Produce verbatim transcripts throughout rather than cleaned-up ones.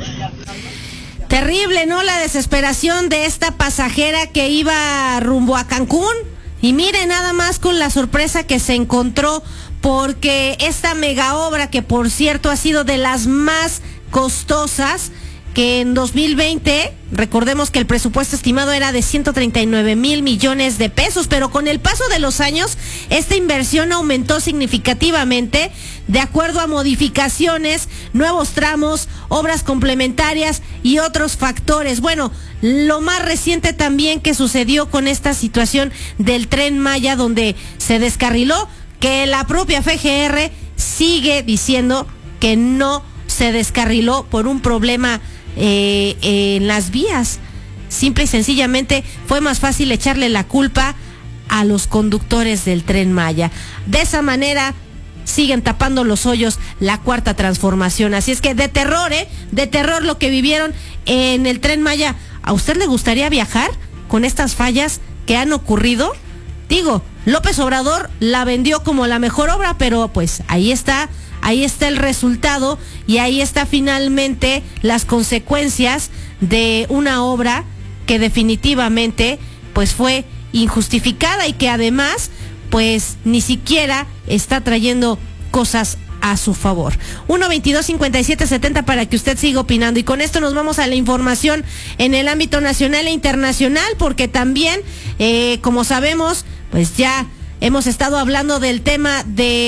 Terrible, ¿no? La desesperación de esta pasajera que iba rumbo a Cancún. Y mire nada más con la sorpresa que se encontró, porque esta mega obra, que por cierto ha sido de las más costosas, que en dos mil veinte, recordemos que el presupuesto estimado era de ciento treinta y nueve mil millones de pesos, pero con el paso de los años, esta inversión aumentó significativamente de acuerdo a modificaciones, nuevos tramos, obras complementarias y otros factores. Bueno, lo más reciente también que sucedió con esta situación del Tren Maya, donde se descarriló, que la propia F G R sigue diciendo que no se descarriló por un problema Eh, eh, en las vías. Simple y sencillamente fue más fácil echarle la culpa a los conductores del Tren Maya. De esa manera siguen tapando los hoyos la cuarta transformación. Así es que de terror, ¿eh? De terror lo que vivieron en el Tren Maya. ¿A usted le gustaría viajar con estas fallas que han ocurrido? Digo, López Obrador la vendió como la mejor obra, pero pues ahí está. Ahí está el resultado y ahí está finalmente las consecuencias de una obra que definitivamente pues fue injustificada y que además pues ni siquiera está trayendo cosas a su favor. uno veintidós cincuenta y siete setenta para que usted siga opinando, y con esto nos vamos a la información en el ámbito nacional e internacional, porque también eh, como sabemos pues ya hemos estado hablando del tema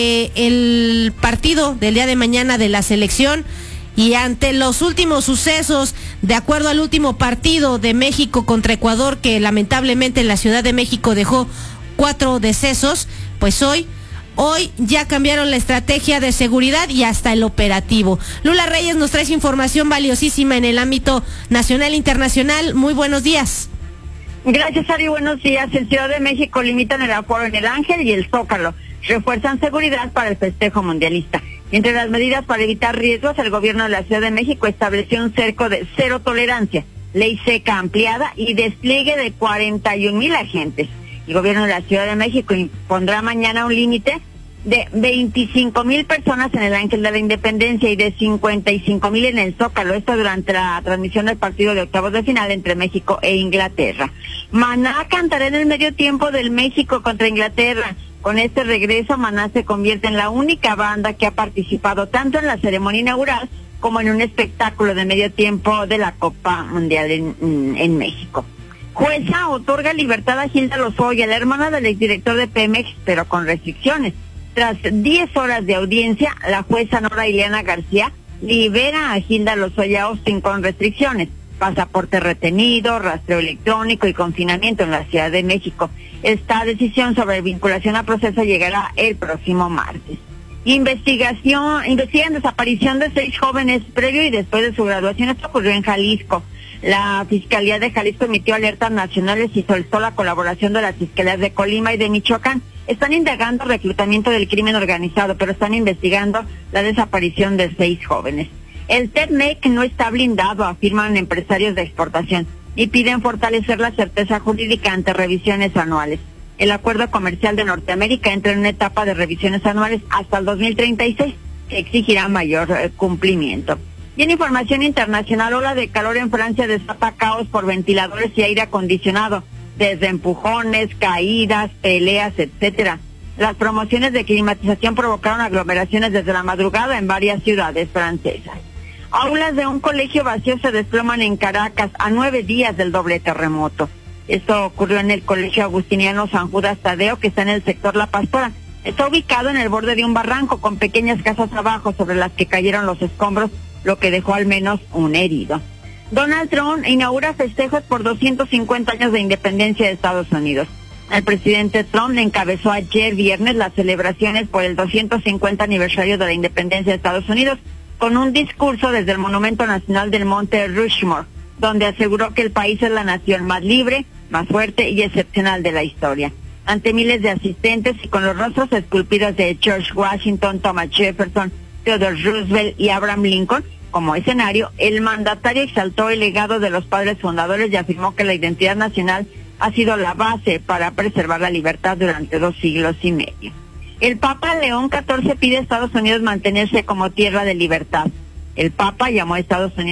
del partido del día de mañana de la selección, y ante los últimos sucesos, de acuerdo al último partido de México contra Ecuador, que lamentablemente en la Ciudad de México dejó cuatro decesos, pues hoy, hoy ya cambiaron la estrategia de seguridad y hasta el operativo. Lula Reyes nos trae información valiosísima en el ámbito nacional e internacional. Muy buenos días. Gracias, Ari, buenos días. En Ciudad de México limitan el aforo en el Ángel y el Zócalo. Refuerzan seguridad para el festejo mundialista. Entre las medidas para evitar riesgos, el gobierno de la Ciudad de México estableció un cerco de cero tolerancia, ley seca ampliada y despliegue de cuarenta y un mil agentes. El gobierno de la Ciudad de México impondrá mañana un límite de veinticinco mil personas en el Ángel de la Independencia y de cincuenta y cinco mil en el Zócalo, esto durante la transmisión del partido de octavos de final entre México e Inglaterra. Maná cantará en el medio tiempo del México contra Inglaterra. Con este regreso, Maná se convierte en la única banda que ha participado tanto en la ceremonia inaugural como en un espectáculo de medio tiempo de la Copa Mundial en, en México. Jueza otorga libertad a Gilda Lozoya, la hermana del exdirector de Pemex, pero con restricciones. Tras diez horas de audiencia, la jueza Nora Ileana García libera a Gilda Lozoya Austin con restricciones: pasaporte retenido, rastreo electrónico y confinamiento en la Ciudad de México. Esta decisión sobre vinculación a proceso llegará el próximo martes. Investigación, investigan desaparición de seis jóvenes previo y después de su graduación. Esto ocurrió en Jalisco. La Fiscalía de Jalisco emitió alertas nacionales y solicitó la colaboración de las Fiscalías de Colima y de Michoacán. Están indagando reclutamiento del crimen organizado, pero están investigando la desaparición de seis jóvenes. El T-MEC no está blindado, afirman empresarios de exportación, y piden fortalecer la certeza jurídica ante revisiones anuales. El acuerdo comercial de Norteamérica entra en una etapa de revisiones anuales hasta el dos mil treinta y seis, que exigirá mayor eh, cumplimiento. Y en información internacional, ola de calor en Francia desata caos por ventiladores y aire acondicionado, desde empujones, caídas, peleas, etcétera. Las promociones de climatización provocaron aglomeraciones desde la madrugada en varias ciudades francesas. Aulas de un colegio vacío se desploman en Caracas a nueve días del doble terremoto. Esto ocurrió en el Colegio Agustiniano San Judas Tadeo, que está en el sector La Pastora. Está ubicado en el borde de un barranco con pequeñas casas abajo sobre las que cayeron los escombros, lo que dejó al menos un herido. Donald Trump inaugura festejos por doscientos cincuenta años de independencia de Estados Unidos. El presidente Trump le encabezó ayer viernes las celebraciones por el doscientos cincuenta aniversario de la independencia de Estados Unidos con un discurso desde el Monumento Nacional del Monte Rushmore, donde aseguró que el país es la nación más libre, más fuerte y excepcional de la historia. Ante miles de asistentes y con los rostros esculpidos de George Washington, Thomas Jefferson, Theodore Roosevelt y Abraham Lincoln como escenario, el mandatario exaltó el legado de los padres fundadores y afirmó que la identidad nacional ha sido la base para preservar la libertad durante dos siglos y medio. El Papa León catorce pide a Estados Unidos mantenerse como tierra de libertad. El Papa llamó a Estados Unidos